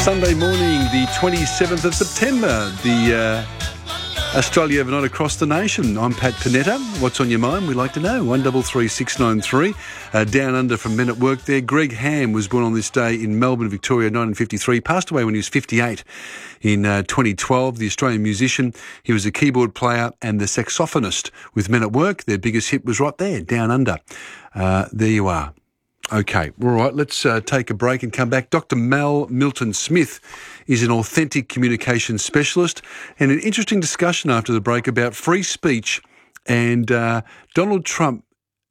Sunday morning, the 27th of September, the Australia overnight across the nation. I'm Pat Panetta. What's on your mind? We'd like to know. 133693. Down under from Men at Work there. Greg Ham was born on this day in Melbourne, Victoria, 1953. Passed away when he was 58 in 2012. The Australian musician. He was a keyboard player and the saxophonist with Men at Work. Their biggest hit was right there, Down Under. There you are. Okay, all right, let's take a break and come back. Dr. Mal Milton-Smith is an authentic communication specialist, and an interesting discussion after the break about free speech and Donald Trump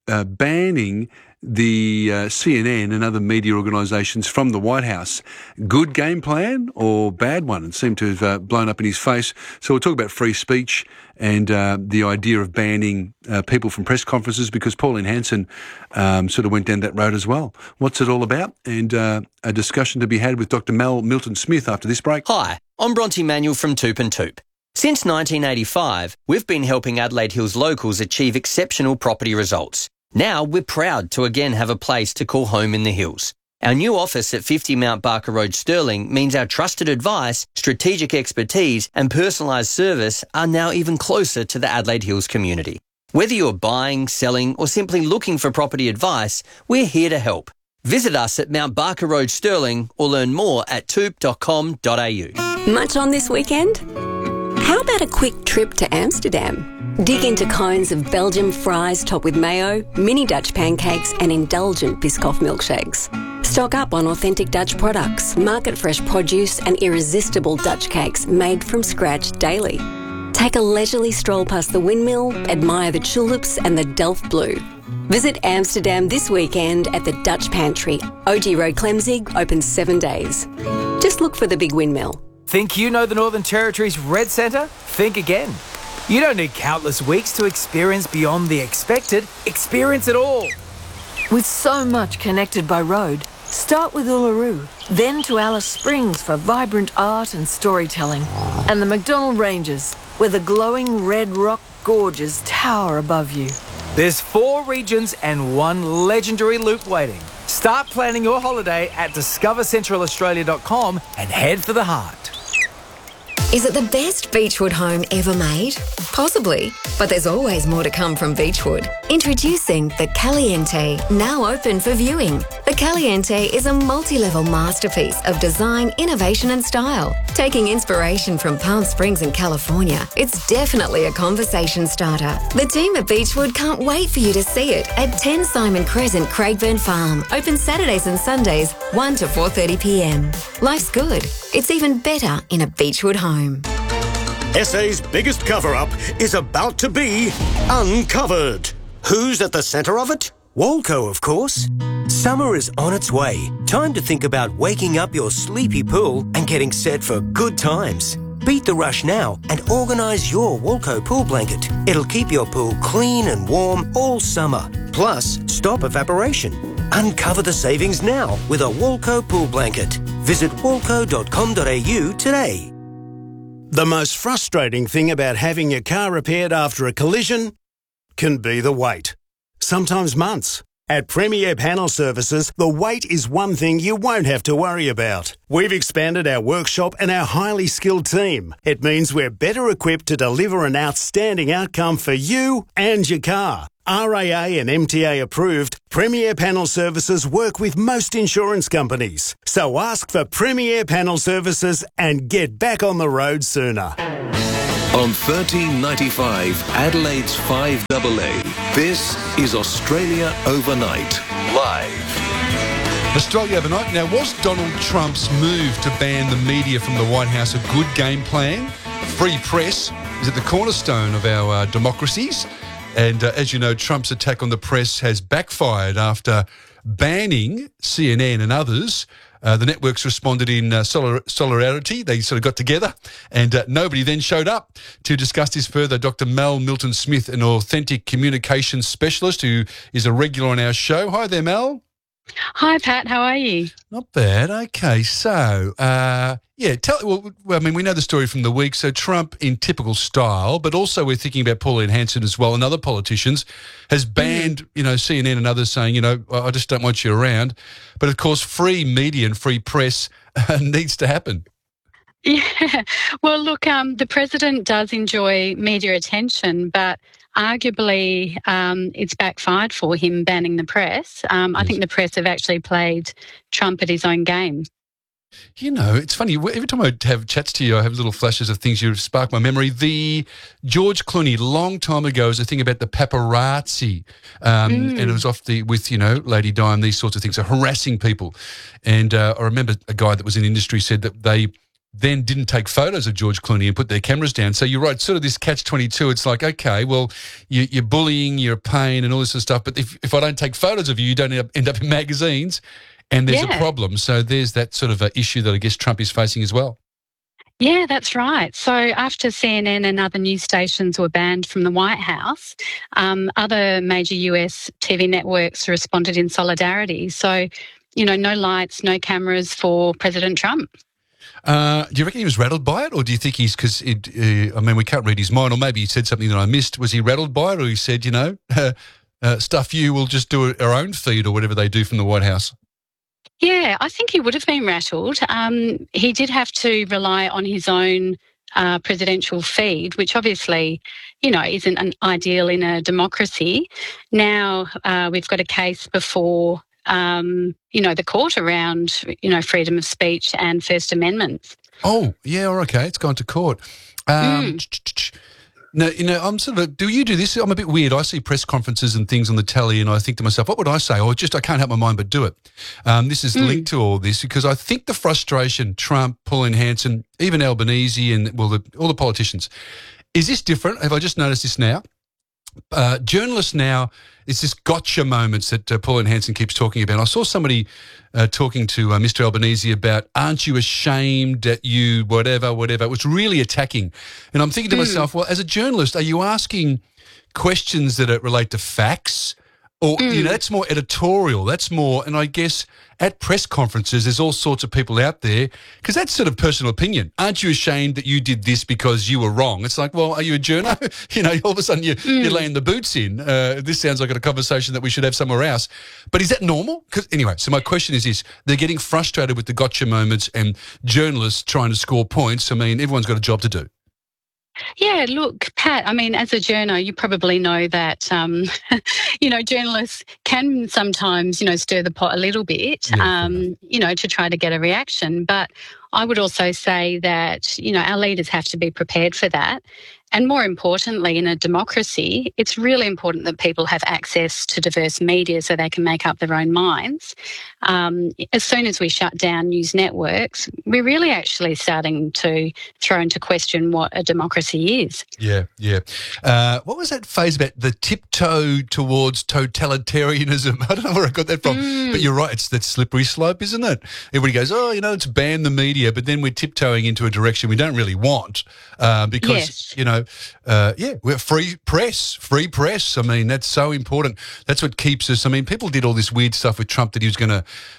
banning the CNN and other media organisations from the White House. Good game plan or bad one? It seemed to have blown up in his face. So we'll talk about free speech and the idea of banning people from press conferences, because Pauline Hanson sort of went down that road as well. What's it all about? And a discussion to be had with Dr. Mal Milton-Smith after this break. Hi, I'm Bronte Manuel from Toop and Toop. Since 1985, we've been helping Adelaide Hills locals achieve exceptional property results. Now we're proud to again have a place to call home in the hills. Our new office at 50 Mount Barker Road, Stirling, means our trusted advice, strategic expertise and personalised service are now even closer to the Adelaide Hills community. Whether you're buying, selling or simply looking for property advice, we're here to help. Visit us at Mount Barker Road, Stirling, or learn more at toop.com.au. Much on this weekend? How about a quick trip to Amsterdam? Dig into cones of Belgian fries topped with mayo, mini Dutch pancakes and indulgent Biscoff milkshakes. Stock up on authentic Dutch products, market-fresh produce and irresistible Dutch cakes made from scratch daily. Take a leisurely stroll past the windmill, admire the tulips and the Delft Blue. Visit Amsterdam this weekend at the Dutch Pantry. OG Road, Clemzig, open 7 days. Just look for the big windmill. Think you know the Northern Territory's Red Centre? Think again. You don't need countless weeks to experience beyond the expected. Experience it all. With so much connected by road, start with Uluru, then to Alice Springs for vibrant art and storytelling, and the McDonnell Ranges, where the glowing red rock gorges tower above you. There's 4 regions and 1 legendary loop waiting. Start planning your holiday at discovercentralaustralia.com and head for the heart. Is it the best Beechwood home ever made? Possibly, but there's always more to come from Beechwood. Introducing the Caliente, now open for viewing. The Caliente is a multi-level masterpiece of design, innovation and style. Taking inspiration from Palm Springs in California, it's definitely a conversation starter. The team at Beechwood can't wait for you to see it at 10 Simon Crescent, Craigburn Farm. Open Saturdays and Sundays, 1 to 4:30 p.m. Life's good. It's even better in a Beechwood home. SA's biggest cover-up is about to be uncovered. Who's at the centre of it? Walco, of course. Summer is on its way. Time to think about waking up your sleepy pool and getting set for good times. Beat the rush now and organise your Walco pool blanket. It'll keep your pool clean and warm all summer. Plus, stop evaporation. Uncover the savings now with a Walco pool blanket. Visit walco.com.au today. The most frustrating thing about having your car repaired after a collision can be the wait. Sometimes months. At Premier Panel Services, the wait is one thing you won't have to worry about. We've expanded our workshop and our highly skilled team. It means we're better equipped to deliver an outstanding outcome for you and your car. RAA and MTA approved, Premier Panel Services work with most insurance companies. So ask for Premier Panel Services and get back on the road sooner. On 1395 Adelaide's 5AA, this is Australia Overnight, live. Australia Overnight. Now, was Donald Trump's move to ban the media from the White House a good game plan? Free press is at the cornerstone of our democracies. And as you know, Trump's attack on the press has backfired after banning CNN and others. The networks responded in solidarity. They sort of got together and nobody then showed up. To discuss this further, Dr. Mal Milton-Smith, an authentic communications specialist who is a regular on our show. Hi there, Mal. Hi, Pat. How are you? Not bad. Okay, so I mean, we know the story from the week. So Trump, in typical style, but also we're thinking about Pauline Hanson as well, and other politicians, has banned CNN and others, saying I just don't want you around. But of course, free media and free press needs to happen. Yeah. Well, look, the president does enjoy media attention, but arguably it's backfired for him banning the press. I think the press have actually played Trump at his own game. It's funny. Every time I have chats to you, I have little flashes of things you spark my memory. The George Clooney, long time ago, was a thing about the paparazzi, and it was with Lady Di and these sorts of things, so harassing people. And I remember a guy that was in industry said that they then didn't take photos of George Clooney and put their cameras down. So you're right, sort of this catch-22. It's like, okay, well, you're bullying, you're a pain and all this sort of stuff, but if I don't take photos of you, you don't end up in magazines, and there's a problem. So there's that sort of issue that I guess Trump is facing as well. Yeah, that's right. So after CNN and other news stations were banned from the White House, other major US TV networks responded in solidarity. So, no lights, no cameras for President Trump. Do you reckon he was rattled by it, or do you think he's, because we can't read his mind, or maybe he said something that I missed. Was he rattled by it, or he said, stuff you, we'll just do our own feed or whatever they do from the White House? Yeah, I think he would have been rattled. He did have to rely on his own presidential feed, which obviously, isn't an ideal in a democracy. Now we've got a case before the court around, freedom of speech and First Amendment. Oh, yeah, okay, it's gone to court. No, I'm sort of do you do this? I'm a bit weird. I see press conferences and things on the telly and I think to myself, what would I say? Or I can't help my mind but do it. This is linked to all this because I think the frustration, Trump, Pauline Hanson, even Albanese and, all the politicians, is this different? Have I just noticed this now? Journalists now, it's this gotcha moments that Pauline Hanson keeps talking about. I saw somebody talking to Mr. Albanese about, aren't you ashamed that you whatever. It was really attacking. And I'm thinking to myself, well, as a journalist, are you asking questions that relate to facts? Or, that's more editorial. That's more, and I guess at press conferences, there's all sorts of people out there, because that's sort of personal opinion. Aren't you ashamed that you did this because you were wrong? It's like, well, are you a journo? All of a sudden you're laying the boots in. This sounds like a conversation that we should have somewhere else. But is that normal? Anyway, so my question is this. They're getting frustrated with the gotcha moments and journalists trying to score points. I mean, everyone's got a job to do. Yeah, look, Pat, as a journo, you probably know that, journalists can sometimes, stir the pot a little bit, to try to get a reaction. But I would also say that, our leaders have to be prepared for that. And more importantly, in a democracy, it's really important that people have access to diverse media so they can make up their own minds. As soon as we shut down news networks, we're really actually starting to throw into question what a democracy is. Yeah. What was that phase about the tiptoe towards totalitarianism? I don't know where I got that from, but you're right. It's that slippery slope, isn't it? Everybody goes, it's ban the media, but then we're tiptoeing into a direction we don't really want because, we're free press. I mean, that's so important. That's what keeps us. I mean, people did all this weird stuff with Trump that he was going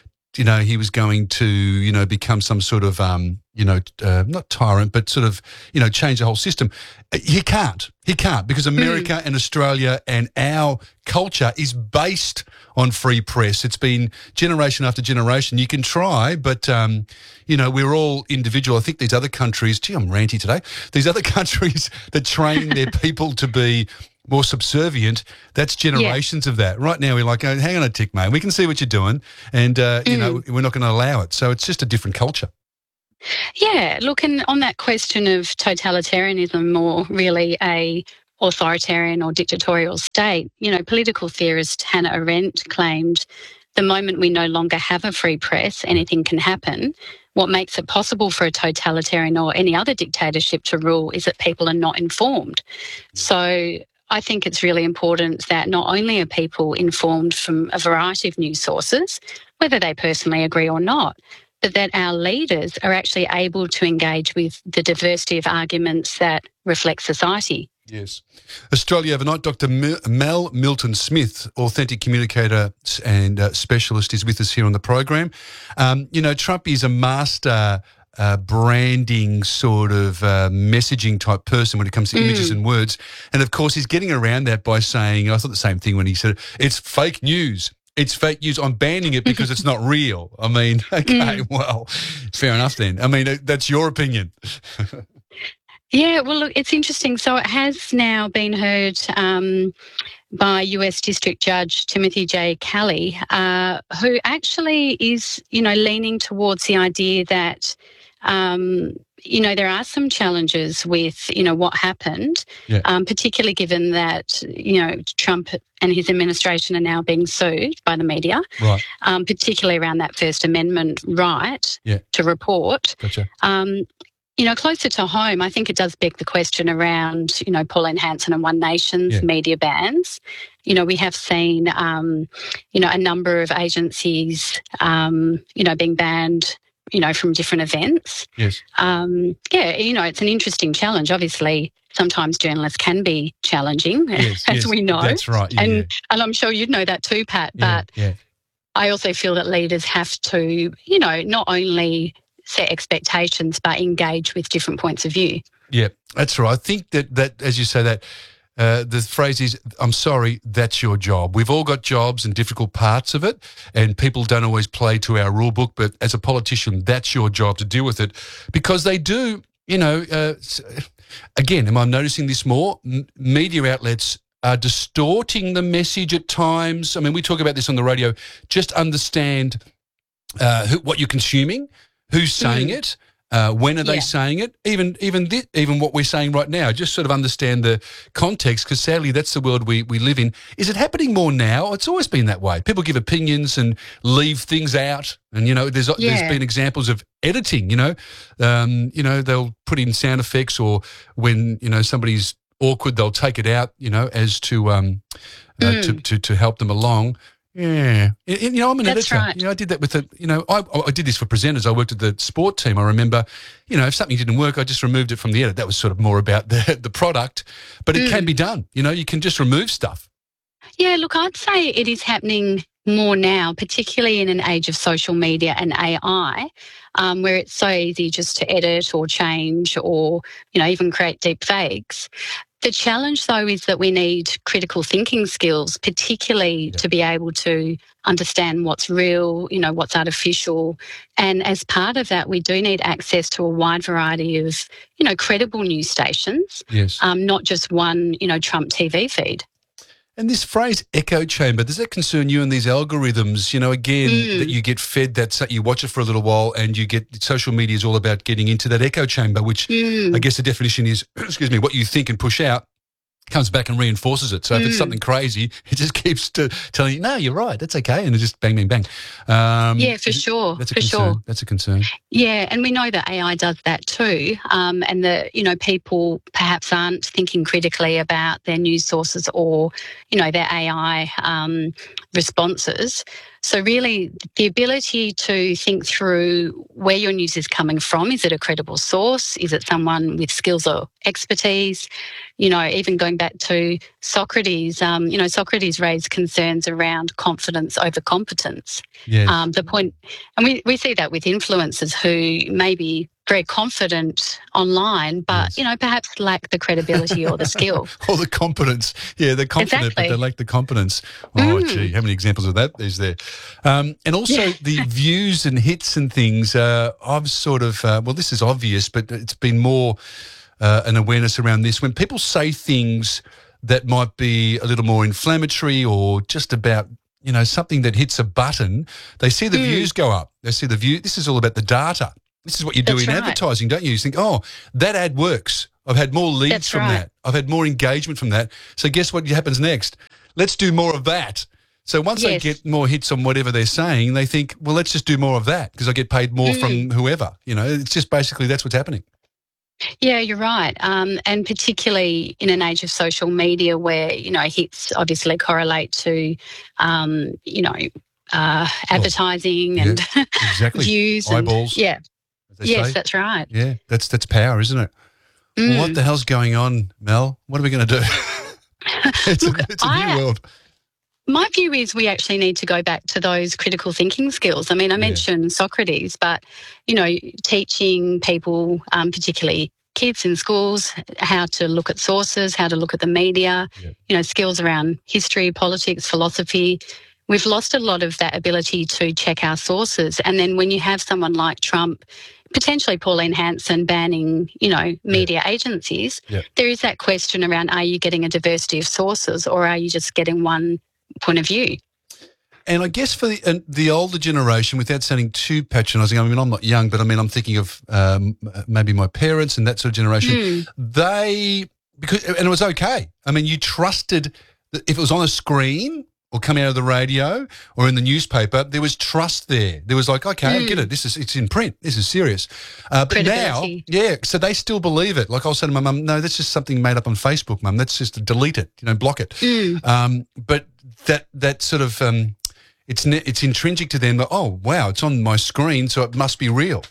to, become some sort of, not tyrant, but sort of, change the whole system. He can't because America and Australia and our culture is based on free press. It's been generation after generation. You can try, but, we're all individual. I think these other countries, I'm ranty today, these other countries that train their people to be more subservient, that's generations of that. Right now we're like, hang on a tick, mate. We can see what you're doing and, we're not going to allow it. So it's just a different culture. Yeah, look, and on that question of totalitarianism or really a authoritarian or dictatorial state, political theorist Hannah Arendt claimed the moment we no longer have a free press, anything can happen. What makes it possible for a totalitarian or any other dictatorship to rule is that people are not informed. So I think it's really important that not only are people informed from a variety of news sources, whether they personally agree or not, but that our leaders are actually able to engage with the diversity of arguments that reflect society. Yes. Australia Overnight, Dr. Mel Milton-Smith, authentic communicator and specialist, is with us here on the program. Trump is a master branding sort of messaging type person when it comes to images and words. And, of course, he's getting around that by saying, I thought the same thing when he said, it's fake news. It's fake news. I'm banning it because it's not real. I mean, okay, well, fair enough then. I mean, that's your opinion. Yeah, well, look, it's interesting. So it has now been heard by US District Judge Timothy J. Kelly, who actually is, leaning towards the idea that, there are some challenges with, what happened, particularly given that, Trump and his administration are now being sued by the media, right. Particularly around that First Amendment right to report. Gotcha. Closer to home, I think it does beg the question around, Pauline Hanson and One Nation's media bans. We have seen, a number of agencies, being banned, from different events. Yes. It's an interesting challenge. Obviously, sometimes journalists can be challenging, as we know. That's right. Yeah, and I'm sure you'd know that too, Pat. But I also feel that leaders have to, not only set expectations but engage with different points of view. Yeah, that's right. I think that as you say that, the phrase is, I'm sorry, that's your job. We've all got jobs and difficult parts of it, and people don't always play to our rule book, but as a politician, that's your job to deal with it, because they do, again, am I noticing this more? Media outlets are distorting the message at times. I mean, we talk about this on the radio. Just understand what you're consuming, who's saying it, when are they saying it, even what we're saying right now. Just sort of understand the context, because sadly that's the world we live in. Is it happening more now? It's always been that way. People give opinions and leave things out, and there's been examples of editing. They'll put in sound effects, or when somebody's awkward, they'll take it out. As to help them along. Yeah. I'm an editor. Right. I did that with I did this for presenters. I worked at the sport team. I remember, if something didn't work, I just removed it from the edit. That was sort of more about the product, but it can be done. You can just remove stuff. Yeah, look, I'd say it is happening more now, particularly in an age of social media and AI, where it's so easy just to edit or change or, even create deep fakes. The challenge, though, is that we need critical thinking skills, particularly to be able to understand what's real, what's artificial. And as part of that, we do need access to a wide variety of, credible news stations, not just one, Trump TV feed. And this phrase echo chamber, does that concern you and these algorithms? That you get fed that, you watch it for a little while and you get, social media is all about getting into that echo chamber, which I guess the definition is, what you think and push out comes back and reinforces it. So if it's something crazy, it just keeps telling you, no, you're right, that's okay. And it just bang, bang, bang. For sure. That's a concern. That's a concern. Yeah, and we know that AI does that too. And that, people perhaps aren't thinking critically about their news sources or, their AI responses. So really the ability to think through where your news is coming from. Is it a credible source? Is it someone with skills or expertise? Even going back to Socrates, Socrates raised concerns around confidence over competence. Yes. The point, and we see that with influencers who may be very confident online, but, perhaps lack the credibility or the skill. Or the competence. Yeah, they're confident, but they lack the competence. Oh, gee, how many examples of that is there? And also the views and hits and things, I've sort of, this is obvious, but it's been more an awareness around this. When people say things that might be a little more inflammatory or just about, something that hits a button, they see the views go up. They see the view. This is all about the data. This is what you do in advertising, don't you? You think, that ad works. I've had more leads from that. I've had more engagement from that. So guess what happens next? Let's do more of that. So once they get more hits on whatever they're saying, they think, well, let's just do more of that because I get paid more from whoever. It's just basically that's what's happening. Yeah, you're right. And particularly in an age of social media where, hits obviously correlate to, advertising and exactly. views. Eyeballs. Yes, that's right. Yeah, that's power, isn't it? What the hell's going on, Mel? What are we going to do? It's a new world. My view is we actually need to go back to those critical thinking skills. I mean, I mentioned Socrates, but, teaching people, particularly kids in schools, how to look at sources, how to look at the media, skills around history, politics, philosophy. We've lost a lot of that ability to check our sources. And then when you have someone like Trump, potentially Pauline Hanson banning, media agencies, there is that question around, are you getting a diversity of sources or are you just getting one point of view? And I guess for the older generation, without sounding too patronising, I mean, I'm not young, but I mean, I'm thinking of maybe my parents and that sort of generation. And it was okay. I mean, you trusted that if it was on a screen or coming out of the radio or in the newspaper, there was trust there. There was like, okay, I get it. It's in print. This is serious. But now, so they still believe it. Like I'll say to my mum, no, that's just something made up on Facebook, Mum. That's just delete it, block it. But that sort of, it's intrinsic to them that, oh, wow, it's on my screen, so it must be real.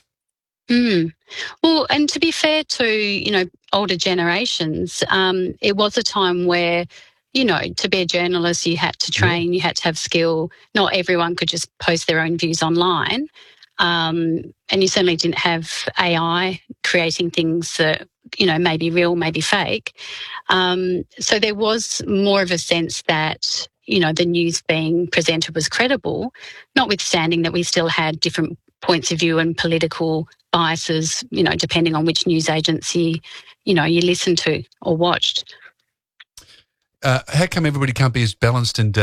Well, and to be fair to, older generations, it was a time where, to be a journalist, you had to train, you had to have skill. Not everyone could just post their own views online. And you certainly didn't have AI creating things that, may be real, may be fake. So there was more of a sense that, the news being presented was credible, notwithstanding that we still had different points of view and political biases, depending on which news agency, you listened to or watched. How come everybody can't be as balanced and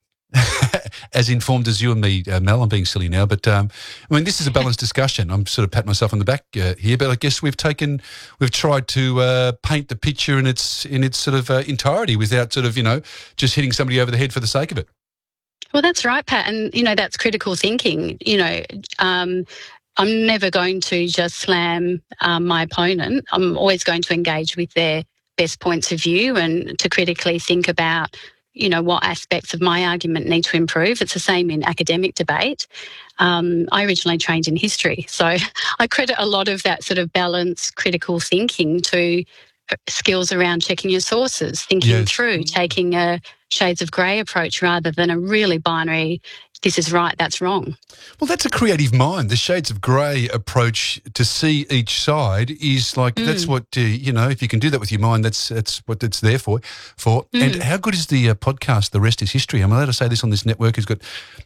as informed as you and me, Mel? I'm being silly now, but this is a balanced discussion. I'm sort of patting myself on the back here, but I guess we've tried to paint the picture in its sort of entirety without sort of just hitting somebody over the head for the sake of it. Well, that's right, Pat, and that's critical thinking. I'm never going to just slam my opponent. I'm always going to engage with their best points of view and to critically think about, what aspects of my argument need to improve. It's the same in academic debate. I originally trained in history, so I credit a lot of that sort of balanced critical thinking to skills around checking your sources, thinking through, taking a shades of grey approach rather than a really binary, this is right, that's wrong. Well, that's a creative mind. The shades of grey approach to see each side is like, that's what, if you can do that with your mind, that's what it's there for. And how good is the podcast, The Rest is History? I'm allowed to say this on this network. It's got,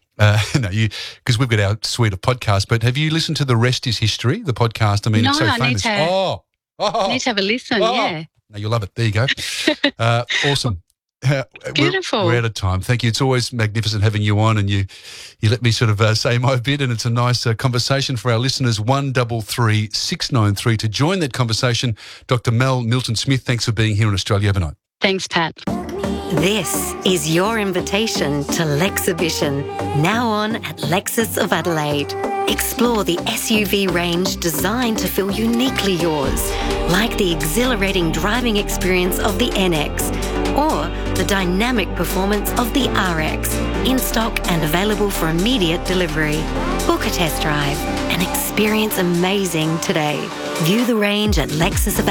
because we've got our suite of podcasts, but have you listened to The Rest is History, the podcast? I mean, it's so famous. I need to have a listen, yeah. No, you'll love it. There you go. Awesome. Beautiful. We're out of time. Thank you. It's always magnificent having you on, and you let me sort of say my bit, and it's a nice conversation for our listeners. 133 693 to join that conversation. Dr. Mel Milton-Smith, thanks for being here on Australia Overnight. Thanks, Pat. This is your invitation to Lexhibition, now on at Lexus of Adelaide. Explore the SUV range designed to feel uniquely yours, like the exhilarating driving experience of the NX or the dynamic performance of the RX, in stock and available for immediate delivery. Book a test drive and experience amazing today. View the range at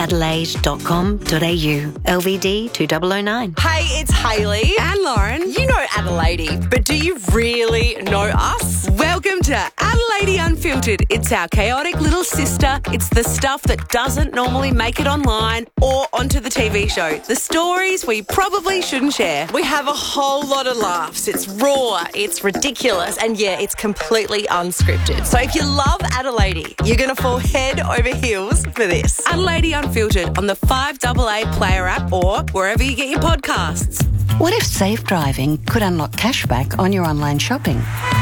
lexusofatadelaide.com.au. LVD 2009. Hey, it's Hayley and Lauren. You know Adelaide, but do you really know us? Welcome to Adelaide Unfiltered. It's our chaotic little sister. It's the stuff that doesn't normally make it online or onto the TV show. The stories we probably shouldn't share. We have a whole lot of laughs. It's raw, it's ridiculous, and yeah, it's completely unscripted. So if you love Adelaide, you're going to fall head over heels for this. Adelaide Unfiltered on the 5AA Player app or wherever you get your podcasts. What if safe driving could unlock cashback on your online shopping?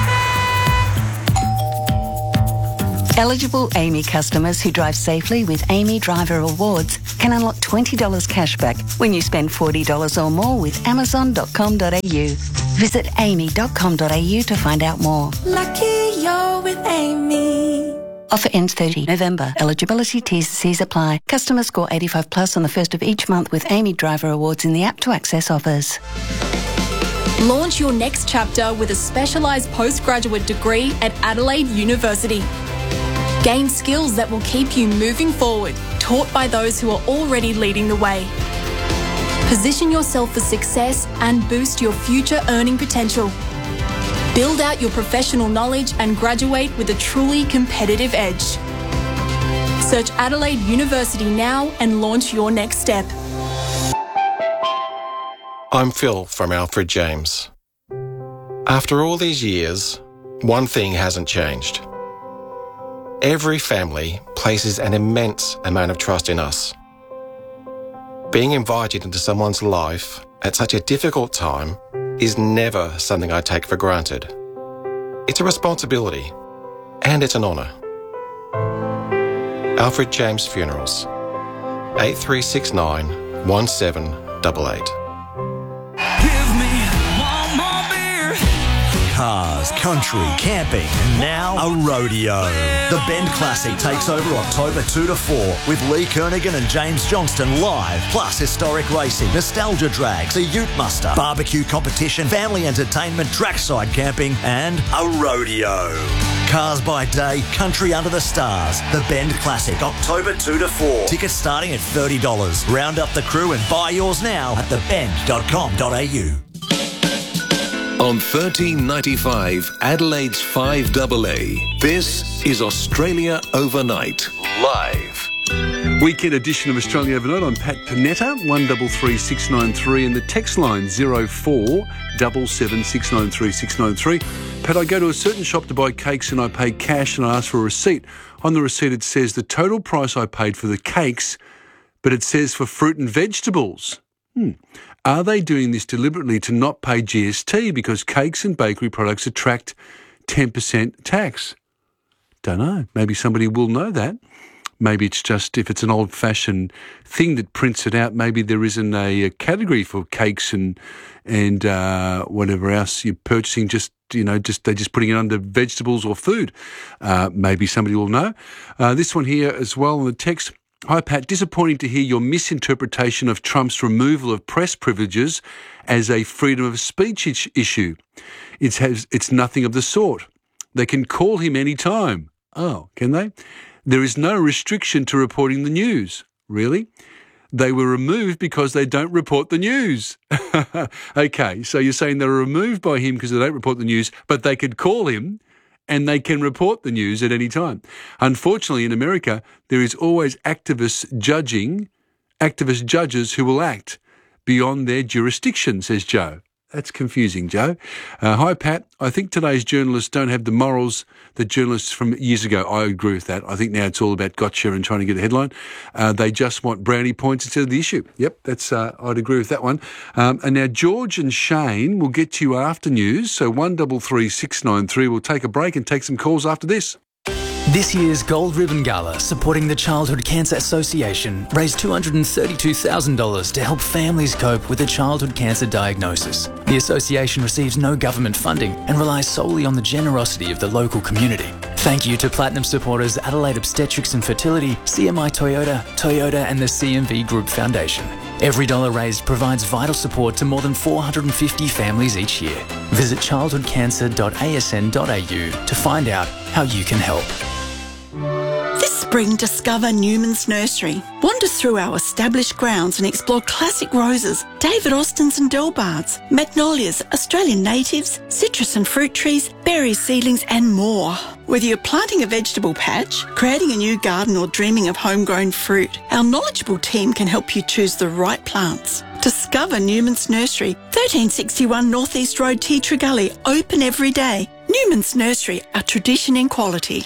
Eligible AAMI customers who drive safely with AAMI Driver Rewards can unlock $20 cashback when you spend $40 or more with Amazon.com.au. Visit aami.com.au to find out more. Lucky you're with AAMI. Offer ends 30 November. Eligibility T&Cs apply. Customers score 85 plus on the first of each month with AAMI Driver Awards in the app to access offers. Launch your next chapter with a specialised postgraduate degree at Adelaide University. Gain skills that will keep you moving forward taught by those who are already leading the way. Position yourself for success and boost your future earning potential. Build out your professional knowledge and graduate with a truly competitive edge. Search Adelaide University now and launch your next step. I'm Phil from Alfred James. After all these years, one thing hasn't changed. Every family places an immense amount of trust in us. Being invited into someone's life at such a difficult time is never something I take for granted. It's a responsibility, and it's an honour. Alfred James Funerals, 8369 1788. Cars, country, camping, and now a rodeo. The Bend Classic takes over October 2 to 4 with Lee Kernaghan and James Johnston live, plus historic racing, nostalgia drags, a ute muster, barbecue competition, family entertainment, trackside camping, and a rodeo. Cars by day, country under the stars. The Bend Classic, October 2 to 4. Tickets starting at $30. Round up the crew and buy yours now at thebend.com.au. On 1395 Adelaide's 5AA, this is Australia Overnight, live. Weekend edition of Australia Overnight. I'm Pat Panetta, 133693, and the text line 0477693693. Pat, I go to a certain shop to buy cakes and I pay cash and I ask for a receipt. On the receipt it says the total price I paid for the cakes, but it says for fruit and vegetables. Are they doing this deliberately to not pay GST because cakes and bakery products attract 10% tax? Don't know. Maybe somebody will know that. Maybe it's just, if it's an old-fashioned thing that prints it out, maybe there isn't a category for cakes and whatever else you're purchasing, they're just putting it under vegetables or food. Maybe somebody will know. This one here as well on the text. Hi, Pat. Disappointing to hear your misinterpretation of Trump's removal of press privileges as a freedom of speech issue. It's nothing of the sort. They can call him any time. Oh, can they? There is no restriction to reporting the news. Really? They were removed because they don't report the news. Okay, so you're saying they were removed by him because they don't report the news, but they could call him and they can report the news at any time. Unfortunately, in America, there is always activist judges who will act beyond their jurisdiction, says Joe. That's confusing, Joe. Hi, Pat. I think today's journalists don't have the morals that journalists from years ago. I agree with that. I think now it's all about gotcha and trying to get a headline. They just want brownie points instead of the issue. Yep, I'd agree with that one. And now George and Shane will get to you after news. So 133693. We'll take a break and take some calls after this. This year's Gold Ribbon Gala, supporting the Childhood Cancer Association, raised $232,000 to help families cope with a childhood cancer diagnosis. The association receives no government funding and relies solely on the generosity of the local community. Thank you to Platinum supporters Adelaide Obstetrics and Fertility, CMI Toyota and the CMV Group Foundation. Every dollar raised provides vital support to more than 450 families each year. Visit childhoodcancer.asn.au to find out how you can help. This spring, discover Newman's Nursery. Wander through our established grounds and explore classic roses, David Austins and Delbards, magnolias, Australian natives, citrus and fruit trees, berry seedlings and more. Whether you're planting a vegetable patch, creating a new garden or dreaming of homegrown fruit, our knowledgeable team can help you choose the right plants. Discover Newman's Nursery, 1361 North East Road, Tea Tree Gully, open every day. Newman's Nursery, a tradition in quality.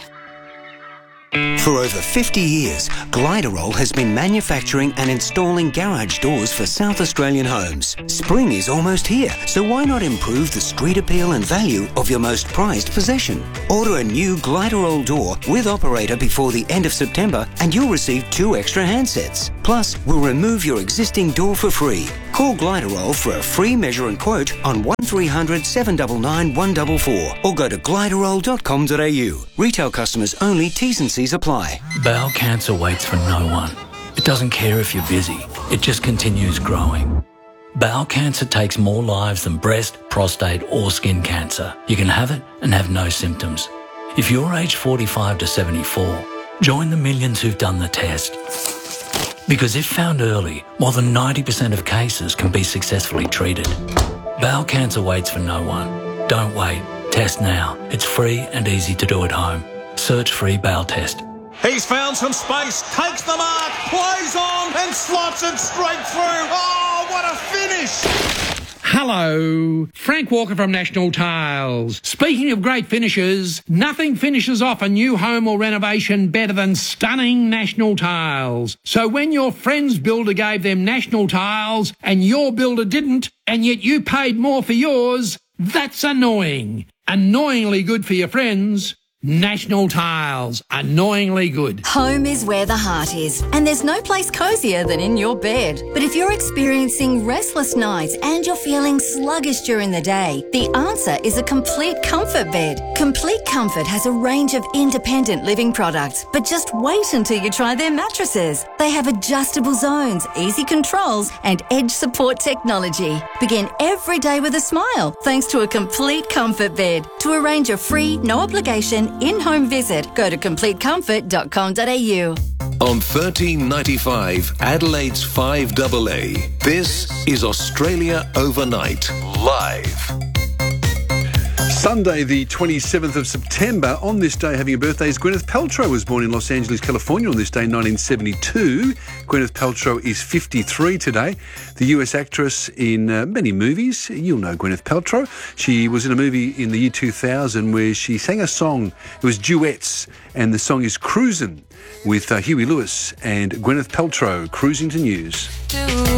For over 50 years, Gliderol has been manufacturing and installing garage doors for South Australian homes. Spring is almost here, so why not improve the street appeal and value of your most prized possession? Order a new Gliderol door with operator before the end of September and you'll receive 2 extra handsets. Plus, we'll remove your existing door for free. Call Gliderol for a free measure and quote on 1300 799 144 or go to gliderol.com.au. Retail customers only, T's and C's apply. Bowel cancer waits for no one. It doesn't care if you're busy. It just continues growing. Bowel cancer takes more lives than breast, prostate or skin cancer. You can have it and have no symptoms. If you're aged 45 to 74, join the millions who've done the test. Because if found early, more than 90% of cases can be successfully treated. Bowel cancer waits for no one. Don't wait. Test now. It's free and easy to do at home. Search free bowel test. He's found some space, takes the mark, plays on and slots it straight through. Oh, what a finish! Hello, Frank Walker from National Tiles. Speaking of great finishes, nothing finishes off a new home or renovation better than stunning National Tiles. So when your friend's builder gave them National Tiles and your builder didn't, and yet you paid more for yours, that's annoying. Annoyingly good for your friends. National Tiles, annoyingly good. Home is where the heart is, and there's no place cosier than in your bed. But if you're experiencing restless nights and you're feeling sluggish during the day, the answer is a Complete Comfort bed. Complete Comfort has a range of independent living products, but just wait until you try their mattresses. They have adjustable zones, easy controls, and edge support technology. Begin every day with a smile thanks to a Complete Comfort bed. To arrange a free, no obligation in-home visit, go to completekomfort.com.au. On 1395 Adelaide's 5AA, this is Australia Overnight, live. Sunday, the 27th of September. On this day, having a birthday is Gwyneth Paltrow. Was born in Los Angeles, California on this day in 1972. Gwyneth Paltrow is 53 today. The US actress in many movies. You'll know Gwyneth Paltrow. She was in a movie in the year 2000 where she sang a song. It was duets, and the song is Cruisin' with Huey Lewis and Gwyneth Paltrow. Cruising to News.